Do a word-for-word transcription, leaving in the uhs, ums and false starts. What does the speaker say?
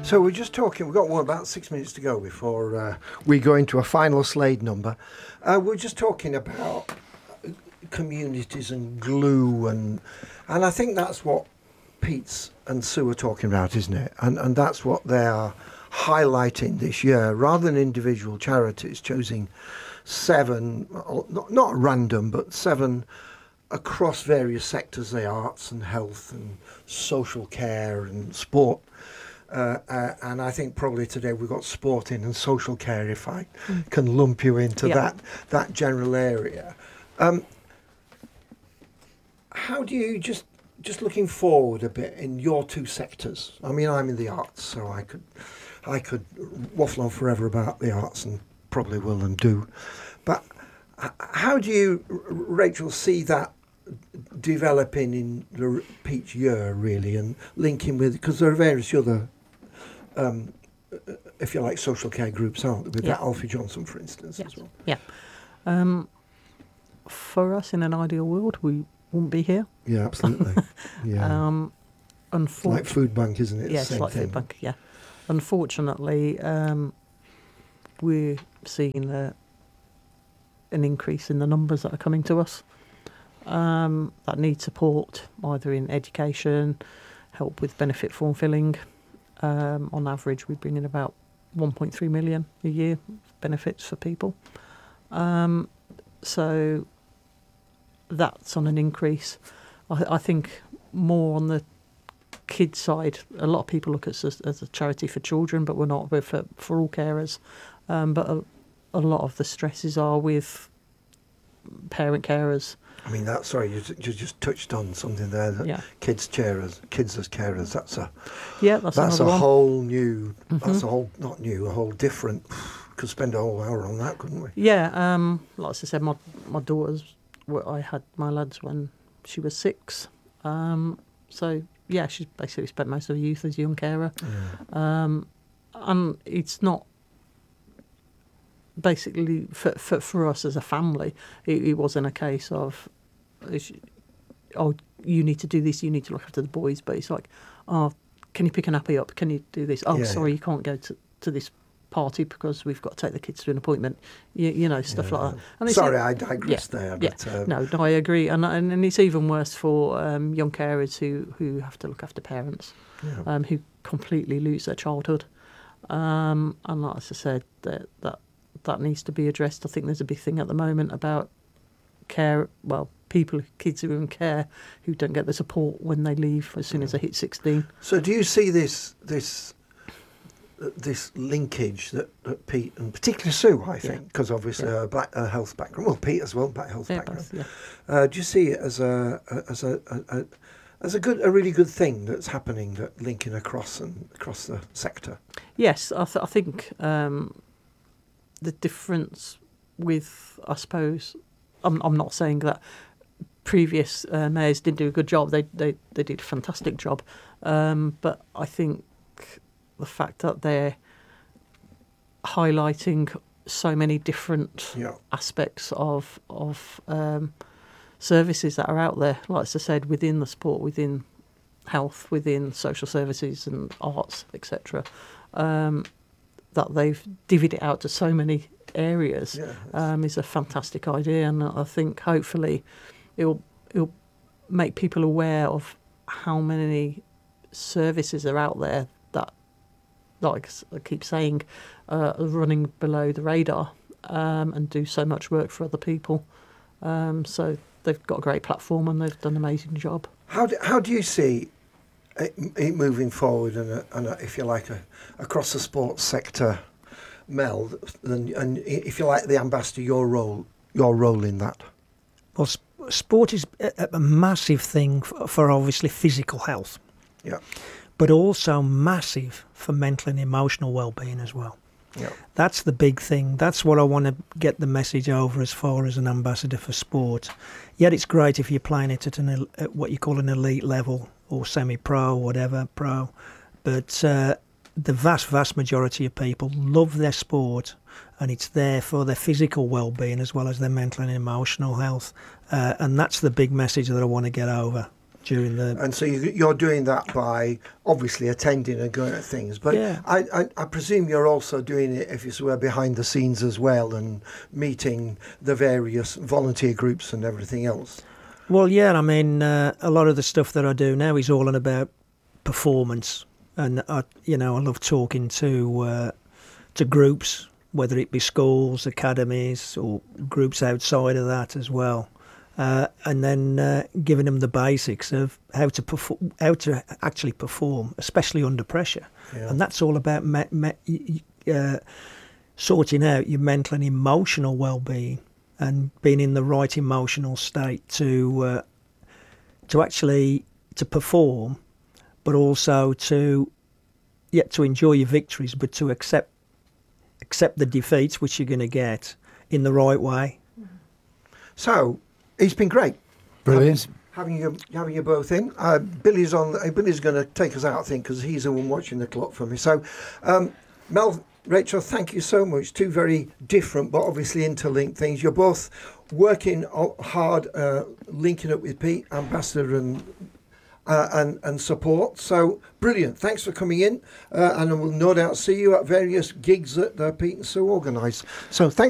So we're just talking, we've got one, about six minutes to go before uh, we go into a final Slade number. Uh, we're just talking about communities and glue, and and I think that's what Pete's and Sue are talking about, isn't it? And and that's what they are highlighting this year, rather than individual charities choosing seven, not, not random, but seven across various sectors, the arts and health and social care and sport. Uh, uh, and I think probably today we've got sport in and social care, if I mm. can lump you into yeah. that that general area. Um, how do you, just just looking forward a bit in your two sectors? I mean, I'm in the arts, so I could I could waffle on forever about the arts, and probably will and do. But how do you, Rachel, see that developing in the Pete's year, really, and linking with, because there are various other, um, if you like, social care groups, aren't there? With yeah. that Alfie Johnson, for instance, yeah. as well. Yeah. Um, for us, in an ideal world, we wouldn't be here. Yeah, absolutely. Yeah. um, unfor- like Food Bank, isn't it? Yeah, it's like thing. Food Bank, yeah. Unfortunately, um, we're seeing a, an increase in the numbers that are coming to us um, that need support, either in education, help with benefit form filling. Um, on average, we bring in about one point three million a year benefits for people. Um, so that's on an increase. I, I think more on the kids side, a lot of people look at us as, as a charity for children, but we're not. We're for, for all carers. Um, but a, a lot of the stresses are with parent carers. I mean, that. Sorry, you, you just touched on something there. That yeah. Kids carers, kids as carers. That's a yeah. That's, that's a one. whole new. Mm-hmm. That's a whole not new. A whole different. Could spend a whole hour on that, couldn't we? Yeah. Um. Like I said, my my daughters. I had my lads when she was six. Um. So yeah, she's basically spent most of her youth as a young carer. Yeah. Um. And it's not. Basically, for, for for us as a family, it, it wasn't a case of, oh, you need to do this, you need to look after the boys. But it's like, oh, can you pick a nappy up? Can you do this? Oh, yeah, sorry, yeah. you can't go to, to this party because we've got to take the kids to an appointment. You, you know, stuff yeah. like that. And sorry, I digressed yeah, there. Yeah. But, um, no, no, I agree. And, and and it's even worse for um, young carers who, who have to look after parents yeah. um, who completely lose their childhood. Um, and like I said, that that that needs to be addressed. I think there's a big thing at the moment about care, well, people, kids who are in care who don't get the support when they leave as soon as they hit sixteen. So do you see this this uh, this linkage that, that Pete, and particularly Sue, I think, because yeah. obviously yeah. her black, uh, health background, well, Pete as well, black health yeah, background. Both, yeah. uh, do you see it as a, a as a, a, a as a good, a really good thing that's happening, that linking across and across the sector? Yes, I, th- I think um, the difference with, I suppose, I'm, I'm not saying that previous uh, mayors didn't do a good job. They they, they did a fantastic job. Um, but I think the fact that they're highlighting so many different yeah. aspects of of um, services that are out there, like I said, within the sport, within health, within social services and arts, et cetera, um, that they've divvied it out to so many areas yeah, um, is a fantastic idea, and I think hopefully it'll it'll make people aware of how many services are out there that, like I keep saying, uh, are running below the radar um, and do so much work for other people. Um, so they've got a great platform and they've done an amazing job. How do, how do you see it, it moving forward, and, a, and a, if you like, a, across the sports sector, Mel, and, and if you like, the ambassador, your role, your role in that? Well, sp- sport is a, a massive thing for, for obviously physical health. Yeah. But also massive for mental and emotional well-being as well. Yeah. That's the big thing. That's what I want to get the message over as far as an ambassador for sport. Yet it's great if you're playing it at an at what you call an elite level or semi-pro, whatever, pro. But uh, the vast, vast majority of people love their sport, and it's there for their physical well-being as well as their mental and emotional health. Uh, and that's the big message that I want to get over. during the. And so you, you're doing that by obviously attending and going to things. But Yeah. I, I, I presume you're also doing it, if you were, behind the scenes as well, and meeting the various volunteer groups and everything else. Well, yeah, I mean, uh, a lot of the stuff that I do now is all on about performance, and I, you know, I love talking to uh, to groups, whether it be schools, academies, or groups outside of that as well, uh, and then uh, giving them the basics of how to perform, how to actually perform, especially under pressure, Yeah. and that's all about me- me- uh, sorting out your mental and emotional well-being, and being in the right emotional state to uh, to actually to perform, but also to yet to enjoy your victories, but to accept accept the defeats which you're going to get in the right way. So it's been great. Brilliant. Having you, having you both in. Uh, Billy's on. Uh, Billy's going to take us out, I think, because he's the one watching the clock for me. So, um, Mel, Rachel, thank you so much. Two very different, but obviously interlinked things. You're both working o- hard, uh, linking up with Pete, ambassador and uh, and and support. So brilliant. Thanks for coming in, uh, and we'll no doubt see you at various gigs that uh, Pete and Sue organise. So thank.